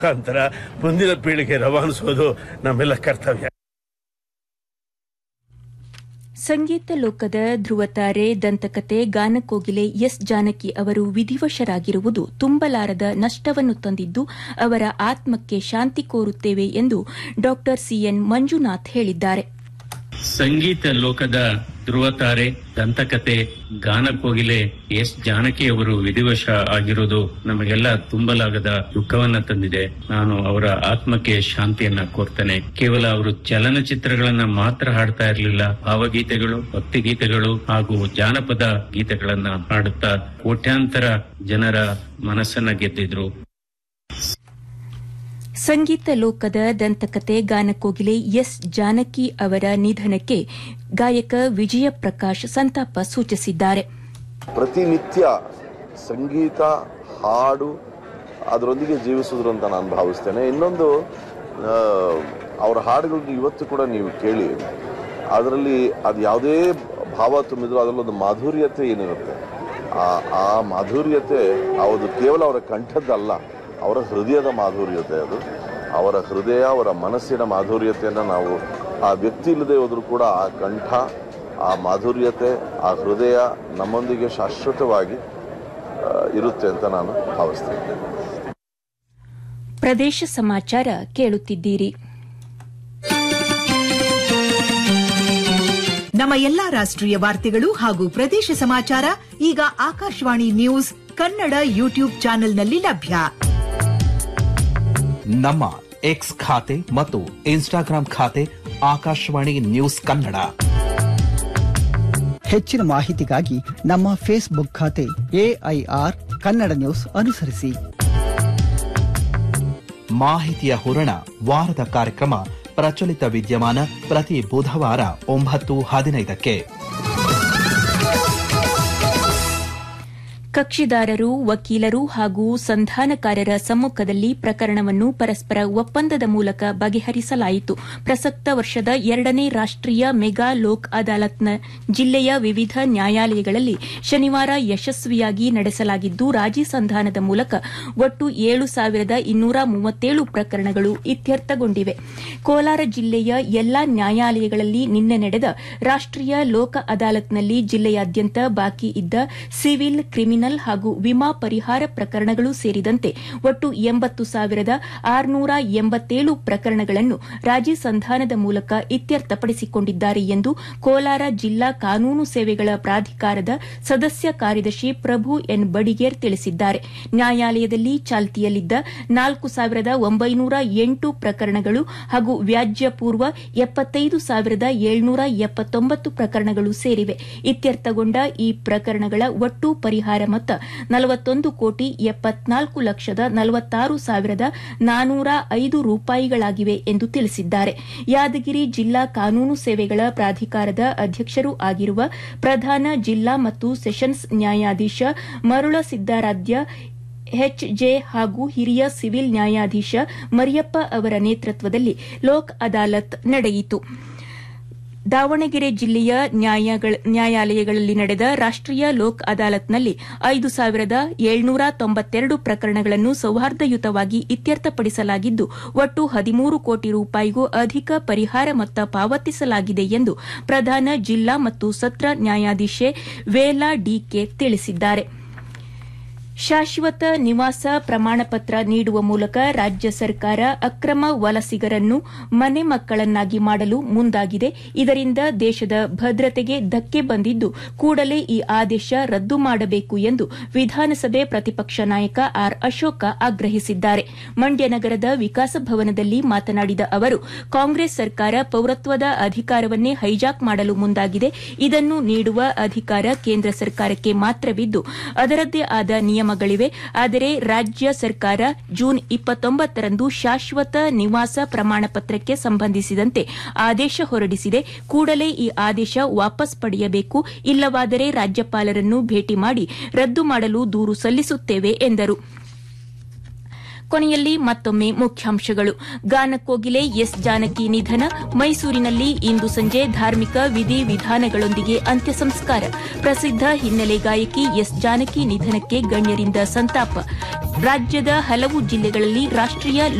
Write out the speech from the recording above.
ಮುಖಾಂತರ ಮುಂದಿನ ಪೀಳಿಗೆ ರವಾನಿಸೋದು ನಮ್ಮೆಲ್ಲ ಕರ್ತವ್ಯ. ಸಂಗೀತ ಲೋಕದ ಧ್ರುವತಾರೆ, ದಂತಕತೆ, ಗಾನಕೋಗಿಲೆ ಎಸ್ ಜಾನಕಿ ಅವರು ವಿಧಿವಶರಾಗಿರುವುದು ತುಂಬಲಾರದ ನಷ್ಟವನ್ನು ತಂದಿದ್ದು ಅವರ ಆತ್ಮಕ್ಕೆ ಶಾಂತಿ ಕೋರುತ್ತೇವೆ ಎಂದು ಡಾ ಸಿಎನ್ ಮಂಜುನಾಥ್ ಹೇಳಿದ್ದಾರೆ. ಸಂಗೀತ ಲೋಕದ ಧ್ರುವತಾರೆ, ದಂತಕತೆ, ಗಾನಕೋಗಿಲೆ ಎಸ್ ಜಾನಕಿ ಅವರು ವಿಧಿವಶ ಆಗಿರುವುದು ನಮಗೆಲ್ಲ ತುಂಬಲಾಗದ ದುಃಖವನ್ನ ತಂದಿದೆ. ನಾನು ಅವರ ಆತ್ಮಕ್ಕೆ ಶಾಂತಿಯನ್ನ ಕೋರ್ತೇನೆ. ಕೇವಲ ಅವರು ಚಲನಚಿತ್ರಗಳನ್ನ ಮಾತ್ರ ಹಾಡ್ತಾ ಇರಲಿಲ್ಲ, ಭಾವಗೀತೆಗಳು, ಭಕ್ತಿಗೀತೆಗಳು ಹಾಗೂ ಜಾನಪದ ಗೀತೆಗಳನ್ನ ಹಾಡುತ್ತಾ ಕೋಟ್ಯಾಂತರ ಜನರ ಮನಸ್ಸನ್ನ ಗೆದ್ದಿದ್ರು. ಸಂಗೀತ ಲೋಕದ ದಂತಕತೆ, ಗಾನಕೋಗಿಲೆ ಎಸ್ ಜಾನಕಿ ಅವರ ನಿಧನಕ್ಕೆ ಗಾಯಕ ವಿಜಯ ಪ್ರಕಾಶ್ ಸಂತಾಪ ಸೂಚಿಸಿದ್ದಾರೆ. ಪ್ರತಿನಿತ್ಯ ಸಂಗೀತ, ಹಾಡು ಅದರೊಂದಿಗೆ ಜೀವಿಸಿದ್ರು ಅಂತ ನಾನು ಭಾವಿಸ್ತೇನೆ. ಇನ್ನೊಂದು, ಅವರ ಹಾಡುಗಳನ್ನ ಇವತ್ತು ಕೂಡ ನೀವು ಕೇಳಿ, ಅದರಲ್ಲಿ ಅದು ಯಾವುದೇ ಭಾವ ತುಂಬಿದ್ರು ಅದರಲ್ಲೊಂದು ಮಾಧುರ್ಯತೆ ಏನಿರುತ್ತೆ, ಆ ಮಾಧುರ್ಯತೆ ಅದು ಕೇವಲ ಅವರ ಕಂಠದ್ದಲ್ಲ, ಅವರ ಹೃದಯದ ಮಾಧುರ್ಯತೆ. ಅದು ಅವರ ಹೃದಯ, ಅವರ ಮನಸ್ಸಿನ ಮಾಧುರ್ಯತೆಯನ್ನು ನಾವು ಆ ವ್ಯಕ್ತಿ ಇಲ್ಲದೆ ಹೋದರೂ ಕೂಡ ಆ ಕಂಠ, ಆ ಮಾಧುರ್ಯತೆ, ಆ ಹೃದಯ ನಮ್ಮೊಂದಿಗೆ ಶಾಶ್ವತವಾಗಿ ಇರುತ್ತೆ ಅಂತ ನಾನು ಭಾವಿಸ್ತೇನೆ. ಪ್ರದೇಶ ಸಮಾಚಾರ ಕೇಳುತ್ತಿದ್ದೀರಿ. ನಮ್ಮ ಎಲ್ಲಾ ರಾಷ್ಟ್ರೀಯ ವಾರ್ತೆಗಳು ಹಾಗೂ ಪ್ರದೇಶ ಸಮಾಚಾರ ಈಗ ಆಕಾಶವಾಣಿ ನ್ಯೂಸ್ ಕನ್ನಡ ಯೂಟ್ಯೂಬ್ ಚಾನೆಲ್ನಲ್ಲಿ ಲಭ್ಯ. ನಮ್ಮ ಎಕ್ಸ್ ಖಾತೆ ಮತ್ತು ಇನ್ಸ್ಟಾಗ್ರಾಂ ಖಾತೆ ಆಕಾಶವಾಣಿ ನ್ಯೂಸ್ ಕನ್ನಡ. ಹೆಚ್ಚಿನ ಮಾಹಿತಿಗಾಗಿ ನಮ್ಮ ಫೇಸ್ಬುಕ್ ಖಾತೆ AIR ಕನ್ನಡ ನ್ಯೂಸ್ ಅನುಸರಿಸಿ. ಮಾಹಿತಿಯ ಹೂರಣ ವಾರದ ಕಾರ್ಯಕ್ರಮ ಪ್ರಚಲಿತ ವಿದ್ಯಮಾನ ಪ್ರತಿ ಬುಧವಾರ 9:15ಕ್ಕೆ. ಕಕ್ಷಿದಾರರು, ವಕೀಲರು ಹಾಗೂ ಸಂಧಾನಕಾರರ ಸಮ್ಮುಖದಲ್ಲಿ ಪ್ರಕರಣವನ್ನು ಪರಸ್ಪರ ಒಪ್ಪಂದದ ಮೂಲಕ ಬಗೆಹರಿಸಲಾಯಿತು. ಪ್ರಸಕ್ತ ವರ್ಷದ 2ನೇ ರಾಷ್ಟೀಯ ಮೆಗಾ ಲೋಕ್ ಅದಾಲತ್ನ ಜಿಲ್ಲೆಯ ವಿವಿಧ ನ್ಯಾಯಾಲಯಗಳಲ್ಲಿ ಶನಿವಾರ ಯಶಸ್ವಿಯಾಗಿ ನಡೆಸಲಾಗಿದ್ದು, ರಾಜಿ ಸಂಧಾನದ ಮೂಲಕ ಒಟ್ಟು 7,237 ಪ್ರಕರಣಗಳು ಇತ್ಯರ್ಥಗೊಂಡಿವೆ. ಕೋಲಾರ ಜಿಲ್ಲೆಯ ಎಲ್ಲಾ ನ್ಯಾಯಾಲಯಗಳಲ್ಲಿ ನಿನ್ನೆ ನಡೆದ ರಾಷ್ಟೀಯ ಲೋಕ ಅದಾಲತ್ನಲ್ಲಿ ಜಿಲ್ಲೆಯಾದ್ಯಂತ ಬಾಕಿ ಇದ್ದ ಸಿವಿಲ್, ಕ್ರಿಮಿನಲ್ ಹಾಗೂ ವಿಮಾ ಪರಿಹಾರ ಪ್ರಕರಣಗಳು ಸೇರಿದಂತೆ ಒಟ್ಟು 80,687 ಪ್ರಕರಣಗಳನ್ನು ರಾಜಿ ಸಂಧಾನದ ಮೂಲಕ ಇತ್ಯರ್ಥಪಡಿಸಿಕೊಂಡಿದ್ದಾರೆ ಎಂದು ಕೋಲಾರ ಜಿಲ್ಲಾ ಕಾನೂನು ಸೇವೆಗಳ ಪ್ರಾಧಿಕಾರದ ಸದಸ್ಯ ಕಾರ್ಯದರ್ಶಿ ಪ್ರಭು ಎನ್ ಬಡಿಗೇರ್ ತಿಳಿಸಿದ್ದಾರೆ. ನ್ಯಾಯಾಲಯದಲ್ಲಿ ಚಾಲ್ತಿಯಲ್ಲಿದ್ದ 4,908 ಪ್ರಕರಣಗಳು ಹಾಗೂ ವ್ಯಾಜ್ಯ ಪೂರ್ವ 75,779 ಪ್ರಕರಣಗಳು ಸೇರಿವೆ. ಇತ್ಯರ್ಥಗೊಂಡ ಈ ಪ್ರಕರಣಗಳ ಒಟ್ಟು ಪರಿಹಾರ ಮೊತ್ತ 41,74,46,405 ರೂಪಾಯಿಗಳಾಗಿವೆ ಎಂದು ತಿಳಿಸಿದ್ದಾರೆ. ಯಾದಗಿರಿ ಜಿಲ್ಲಾ ಕಾನೂನು ಸೇವೆಗಳ ಪ್ರಾಧಿಕಾರದ ಅಧ್ಯಕ್ಷರೂ ಆಗಿರುವ ಪ್ರಧಾನ ಜಿಲ್ಲಾ ಮತ್ತು ಸೆಷನ್ಸ್ ನ್ಯಾಯಾಧೀಶ ಮರುಳ ಸಿದ್ದಾರಾಧ್ಯ HJ ಹಾಗೂ ಹಿರಿಯ ಸಿವಿಲ್ ನ್ಯಾಯಾಧೀಶ ಮರಿಯಪ್ಪ ಅವರ ನೇತೃತ್ವದಲ್ಲಿ ಲೋಕ್ ಅದಾಲತ್ ನಡೆಯಿತು. ದಾವಣಗೆರೆ ಜಿಲ್ಲೆಯ ನ್ಯಾಯಾಲಯಗಳಲ್ಲಿ ನಡೆದ ರಾಷ್ಟೀಯ ಲೋಕ್ ಅದಾಲತ್ನಲ್ಲಿ 5,792 ಪ್ರಕರಣಗಳನ್ನು ಸೌಹಾರ್ದಯುತವಾಗಿ ಇತ್ಯರ್ಥಪಡಿಸಲಾಗಿದ್ದು, ಒಟ್ಟು 13 ಕೋಟಿ ರೂಪಾಯಿಗೂ ಅಧಿಕ ಪರಿಹಾರ ಮೊತ್ತ ಪಾವತಿಸಲಾಗಿದೆ ಎಂದು ಪ್ರಧಾನ ಜಿಲ್ಲಾ ಮತ್ತು ಸತ್ರ ನ್ಯಾಯಾಧೀಶೆ ವೇಲಾ ಡಿಕೆ ತಿಳಿಸಿದ್ದಾರೆ. ಶಾಶ್ವತ ನಿವಾಸ ಪ್ರಮಾಣಪತ್ರ ನೀಡುವ ಮೂಲಕ ರಾಜ್ಯ ಸರ್ಕಾರ ಅಕ್ರಮ ವಲಸಿಗರನ್ನು ಮನೆ ಮಕ್ಕಳನ್ನಾಗಿ ಮಾಡಲು ಮುಂದಾಗಿದೆ. ಇದರಿಂದ ದೇಶದ ಭದ್ರತೆಗೆ ಧಕ್ಕೆ ಬಂದಿದ್ದು, ಕೂಡಲೇ ಈ ಆದೇಶ ರದ್ದು ಮಾಡಬೇಕು ಎಂದು ವಿಧಾನಸಭೆ ಪ್ರತಿಪಕ್ಷ ನಾಯಕ ಆರ್ ಅಶೋಕ ಆಗ್ರಹಿಸಿದ್ದಾರೆ. ಮಂಡ್ಯ ನಗರದ ವಿಕಾಸ ಭವನದಲ್ಲಿ ಮಾತನಾಡಿದ ಅವರು, ಕಾಂಗ್ರೆಸ್ ಸರ್ಕಾರ ಪೌರತ್ವದ ಅಧಿಕಾರವನ್ನೇ ಹೈಜಾಕ್ ಮಾಡಲು ಮುಂದಾಗಿದೆ. ಇದನ್ನು ನೀಡುವ ಅಧಿಕಾರ ಕೇಂದ್ರ ಸರ್ಕಾರಕ್ಕೆ ಮಾತ್ರವಿದ್ದು, ಅದರದ್ದೇ ಆದ ನಿಯಮಗಳಿವೆ. ಆದರೆ ರಾಜ್ಯ ಸರ್ಕಾರ ಜೂನ್ 29ರಂದು ಶಾಶ್ವತ ನಿವಾಸ ಪ್ರಮಾಣ ಪತ್ರಕ್ಕೆ ಸಂಬಂಧಿಸಿದಂತೆ ಆದೇಶ ಹೊರಡಿಸಿದೆ. ಕೂಡಲೇ ಈ ಆದೇಶ ವಾಪಸ್ ಪಡೆಯಬೇಕು. ಇಲ್ಲವಾದರೆ ರಾಜ್ಯಪಾಲರನ್ನು ಭೇಟಿ ಮಾಡಿ ರದ್ದು ಮಾಡಲು ದೂರು ಸಲ್ಲಿಸುತ್ತೇವೆ ಎಂದರು. ಕೊನೆಯಲ್ಲಿ ಮತ್ತೊಮ್ಮೆ ಮುಖ್ಯಾಂಶಗಳು. ಗಾನಕೋಗಿಲೆ ಎಸ್ ಜಾನಕಿ ನಿಧನ. ಮೈಸೂರಿನಲ್ಲಿ ಇಂದು ಸಂಜೆ ಧಾರ್ಮಿಕ ವಿಧಿವಿಧಾನಗಳೊಂದಿಗೆ ಅಂತ್ಯ ಸಂಸ್ಕಾರ. ಪ್ರಸಿದ್ದ ಹಿನ್ನೆಲೆ ಗಾಯಕಿ ಎಸ್ ಜಾನಕಿ ನಿಧನಕ್ಕೆ ಗಣ್ಯರಿಂದ ಸಂತಾಪ. ರಾಜ್ಯದ ಹಲವು ಜಿಲ್ಲೆಗಳಲ್ಲಿ ರಾಷ್ಟೀಯ